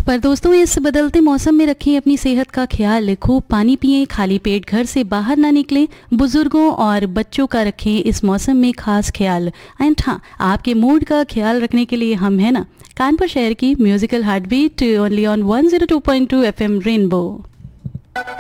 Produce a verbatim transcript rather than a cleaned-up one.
पर दोस्तों, इस बदलते मौसम में रखें अपनी सेहत का ख्याल, खूब पानी पिएं, खाली पेट घर से बाहर ना निकलें, बुजुर्गों और बच्चों का रखें इस मौसम में खास ख्याल। एंड हाँ, आपके मूड का ख्याल रखने के लिए हम है ना कानपुर शहर की musical heart beat only on one zero two point two F M rainbow.